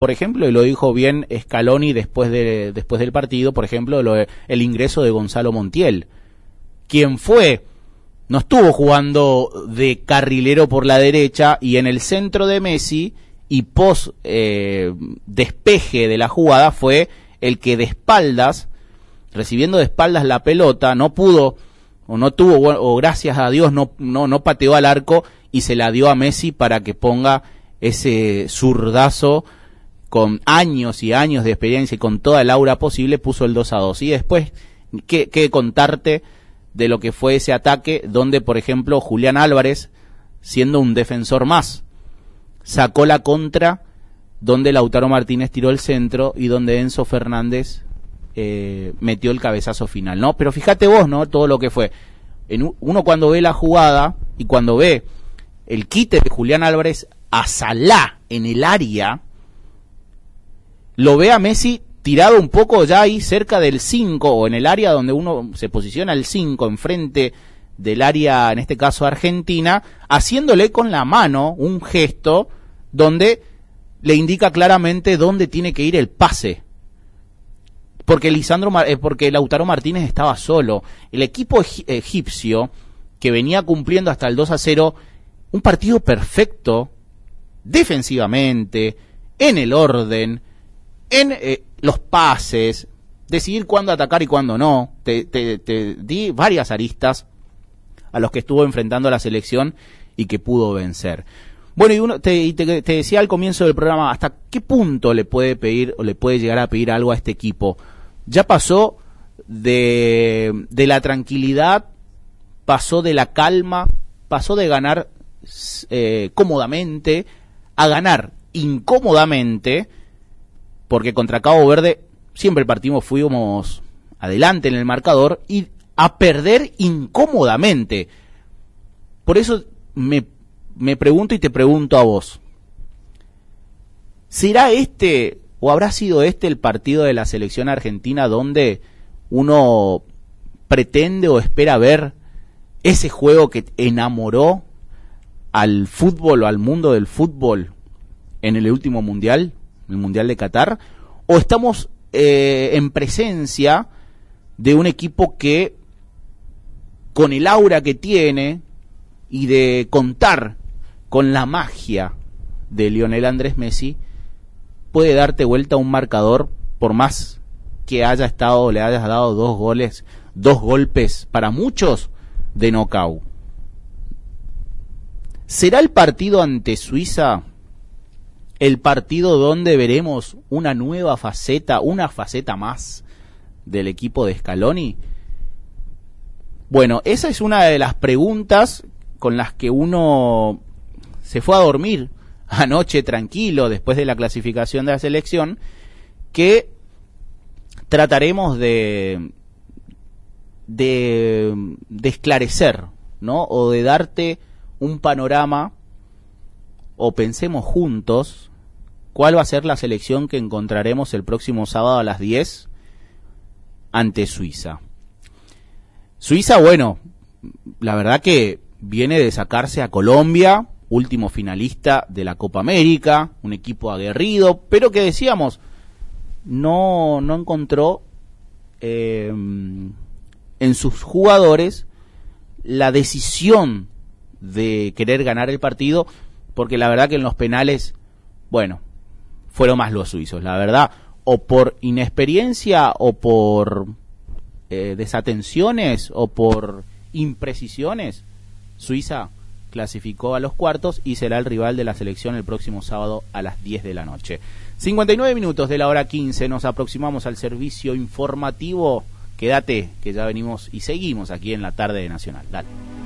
Por ejemplo, y lo dijo bien Scaloni después del partido, por ejemplo, el ingreso de Gonzalo Montiel, quien no estuvo jugando de carrilero por la derecha y en el centro de Messi y post despeje de la jugada fue el que de espaldas, recibiendo de espaldas la pelota, no pudo o no tuvo, o gracias a Dios no pateó al arco y se la dio a Messi para que ponga ese zurdazo con años y años de experiencia y con toda el aura posible, puso el 2-2. Y después, ¿qué contarte de lo que fue ese ataque, donde, por ejemplo, Julián Álvarez, siendo un defensor más, sacó la contra, donde Lautaro Martínez tiró el centro y donde Enzo Fernández metió el cabezazo final, ¿no? Pero fíjate vos, ¿no? Todo lo que fue. Uno cuando ve la jugada y cuando ve el quite de Julián Álvarez a Salah en el área, lo ve a Messi tirado un poco ya ahí cerca del 5 o en el área donde uno se posiciona el 5 enfrente del área, en este caso Argentina, haciéndole con la mano un gesto donde le indica claramente dónde tiene que ir el pase. Porque Lautaro Martínez estaba solo. El equipo egipcio, que venía cumpliendo hasta el 2-0, un partido perfecto, defensivamente, en el orden, en los pases, decidir cuándo atacar y cuándo no. Te di varias aristas a los que estuvo enfrentando a la selección y que pudo vencer. Bueno, y te decía al comienzo del programa, ¿hasta qué punto le puede pedir o le puede llegar a pedir algo a este equipo? Ya pasó de la tranquilidad, pasó de la calma, pasó de ganar cómodamente a ganar incómodamente, porque contra Cabo Verde siempre fuimos adelante en el marcador, y a perder incómodamente. Por eso me pregunto y te pregunto a vos, ¿será o habrá sido el partido de la selección argentina donde uno pretende o espera ver ese juego que enamoró al fútbol o al mundo del fútbol en el último mundial, el Mundial de Qatar? ¿O estamos en presencia de un equipo que, con el aura que tiene y de contar con la magia de Lionel Andrés Messi, puede darte vuelta a un marcador, por más que le hayas dado dos golpes para muchos de nocaut? ¿Será el partido ante Suiza el partido donde veremos una nueva faceta, una faceta más del equipo de Scaloni? Bueno, esa es una de las preguntas con las que uno se fue a dormir anoche tranquilo después de la clasificación de la selección, que trataremos de esclarecer, ¿no? O de darte un panorama, o pensemos juntos cuál va a ser la selección que encontraremos el próximo sábado a las 10 ante Suiza. Suiza, bueno, la verdad que viene de sacarse a Colombia, último finalista de la Copa América, un equipo aguerrido, pero que decíamos, no encontró en sus jugadores la decisión de querer ganar el partido, porque la verdad que en los penales, bueno, fueron más los suizos, la verdad, o por inexperiencia, o por desatenciones, o por imprecisiones. Suiza clasificó a los cuartos y será el rival de la selección el próximo sábado a las 10 de la noche. 59 minutos de la hora 15, nos aproximamos al servicio informativo. Quédate, que ya venimos y seguimos aquí en la tarde de Nacional. Dale.